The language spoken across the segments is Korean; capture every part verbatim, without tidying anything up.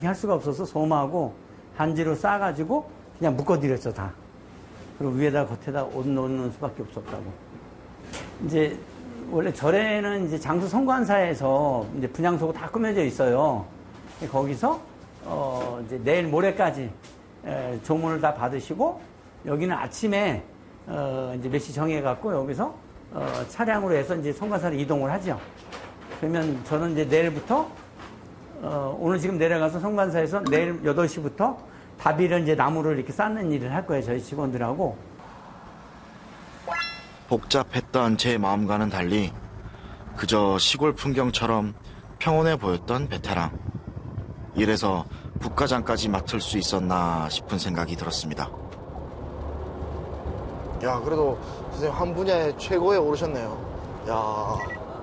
할 수가 없어서 솜하고 한지로 싸가지고 그냥 묶어드렸죠, 다. 그리고 위에다 겉에다 옷 놓는 수밖에 없었다고. 이제 원래 절에는 이제 장수 성관사에서 이제 분향소가 다 꾸며져 있어요. 거기서 어 이제 내일 모레까지 에, 조문을 다 받으시고 여기는 아침에 어 이제 몇 시 정해갖고 여기서 어 차량으로 해서 이제 성관사로 이동을 하죠. 그러면 저는 이제 내일부터 어 오늘 지금 내려가서 성관사에서 내일 여덟 시부터 다비를 이제 나무를 이렇게 쌓는 일을 할 거예요. 저희 직원들하고. 복잡했던 제 마음과는 달리 그저 시골 풍경처럼 평온해 보였던 베테랑. 이래서 국가장까지 맡을 수 있었나 싶은 생각이 들었습니다. 야, 그래도 선생님 한 분야에 최고에 오르셨네요. 야.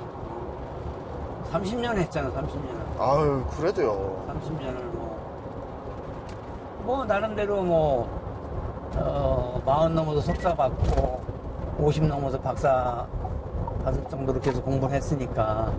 삼십 년 했잖아, 삼십 년. 아유, 그래도요. 삼십 년을 뭐. 뭐, 나름대로 뭐, 어, 마흔 넘어서 석사 받고, 오십 넘어서 박사 받을 정도로 계속 공부를 했으니까.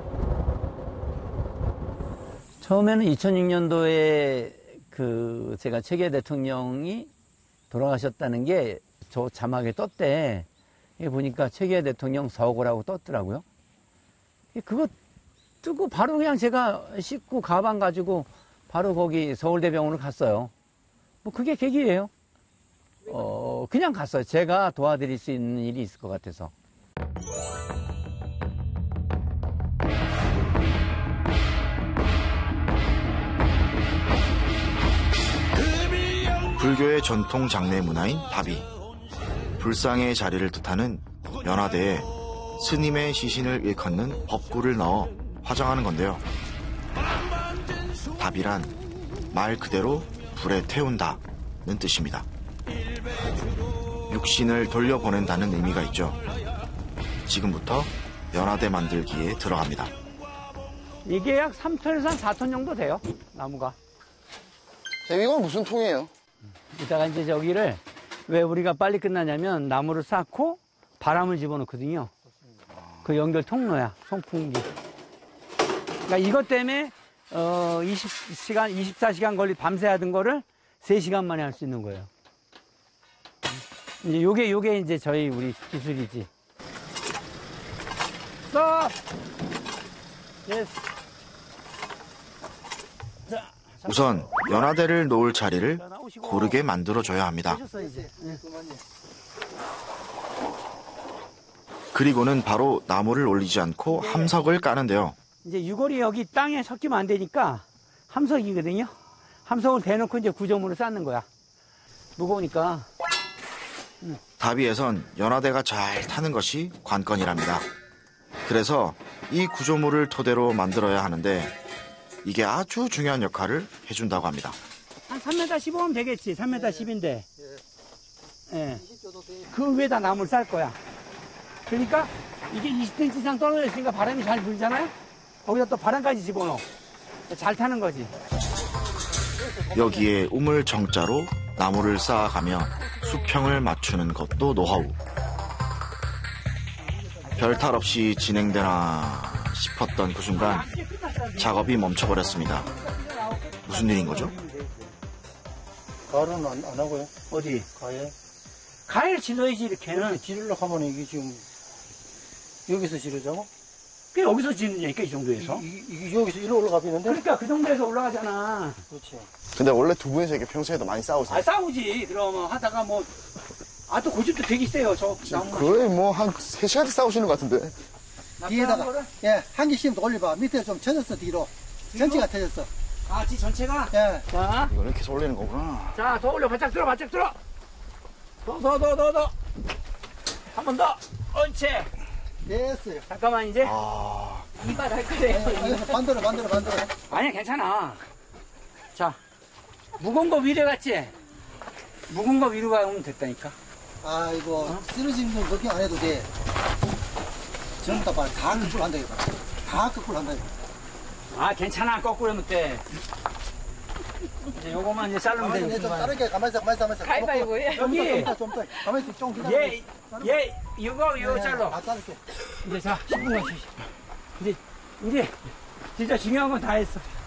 처음에는 이천육 년도에 그, 제가 최계 대통령이 돌아가셨다는 게 저 자막에 떴대. 이게 보니까 최계 대통령 서고라고 떴더라고요. 그거 뜨고 바로 그냥 제가 씻고 가방 가지고 바로 거기 서울대병원을 갔어요. 뭐 그게 계기예요. 어, 그냥 갔어요. 제가 도와드릴 수 있는 일이 있을 것 같아서. 불교의 전통 장례 문화인 다비. 불상의 자리를 뜻하는 연화대에 스님의 시신을 일컫는 법구를 넣어 화장하는 건데요. 다비란 말 그대로 불에 태운다는 뜻입니다. 육신을 돌려보낸다는 의미가 있죠. 지금부터 연화대 만들기에 들어갑니다. 이게 약 삼 톤에서 한 사 톤 정도 돼요, 나무가. 이건 무슨 통이에요? 이따가 이제 저기를 왜 우리가 빨리 끝나냐면 나무를 쌓고 바람을 집어넣거든요. 그 연결 통로야, 송풍기. 그러니까 이것 때문에 어 이십 시간, 이십사 시간 걸리 밤새 하던 거를 세 시간 만에 할 수 있는 거예요. 이제 요게 요게 이제 저희 우리 기술이지. 스톱! 예스. 자, 우선 연화대를 놓을 자리를 고르게 만들어줘야 합니다. 그리고는 바로 나무를 올리지 않고 함석을 까는데요. 이제 유골이 여기 땅에 섞이면 안 되니까 함석이거든요. 함석을 대놓고 이제 구조물을 쌓는 거야. 무거우니까. 다비에선 연화대가 잘 타는 것이 관건이랍니다. 그래서 이 구조물을 토대로 만들어야 하는데 이게 아주 중요한 역할을 해준다고 합니다. 한 삼 미터 십오면 되겠지. 삼 미터 십인데. 예. 그 위에다 나무를 쌀 거야. 그러니까 이게 이십 센티미터 이상 떨어져 있으니까 바람이 잘 불잖아요? 거기다 또 바람까지 집어넣어. 잘 타는 거지. 여기에 우물 정자로 나무를 쌓아가며 수평을 맞추는 것도 노하우. 별탈 없이 진행되나 싶었던 그 순간 작업이 멈춰버렸습니다. 무슨 일인 거죠? 가을은 안, 안 하고요. 어디? 가에. 가위를 질러야지, 이렇게는. 지르려고 하면 이게 지금 여기서 지르자고? 그 여기서 지르니까, 이 정도에서. 이, 이, 여기서 이리로 올라가 버리는데? 그러니까 그 정도에서 올라가잖아. 그렇지. 근데 원래 두 분이서 이렇게 평소에도 많이 싸우세요? 아, 싸우지. 그러면 하다가 뭐, 아, 또 고집도 되게 세요, 저 나무. 거의 뭐 한 세 시간째 싸우시는 것 같은데. 뒤에다가, 예, 한 개씩 더 올려봐. 밑에 좀 젖었어, 뒤로. 전체가 터졌어. 아, 지 전체가? 예. 자, 이걸 이렇게 해서 올리는 거구나. 자, 더 올려. 바짝 들어, 바짝 들어. 더, 더, 더, 더, 더. 한 번 더. 옳지. 됐어요. 잠깐만, 이제. 아, 이발 할 거예요. 아니, 반대로, 반대로, 반대로. 아니야, 괜찮아. 자, 무거운 거 위로 갔지? 무거운 거 위로 가면 됐다니까. 아이고, 어? 쓰러지는 건 걱정 안 해도 돼. 전부 다 봐. 다 거꾸로 한다, 이거. 다 거꾸로 한다, 이거. 아, 괜찮아. 거꾸로 하면 돼. 이제 요거만 이제 자르면 가만히, 되는 좀 거야. 자르게, 가만히 있어, 가만히 있어, 가만히 있어. 가위바위보예요. 좀 더, 여기. 좀 더, 좀 더. 가만히 있어, 좀 기다려. 얘, 얘, 이거, 이거 네, 잘라. 다 자를게. 이제 자, 십 분 가시 이제, 이제, 진짜 중요한 건 다 했어.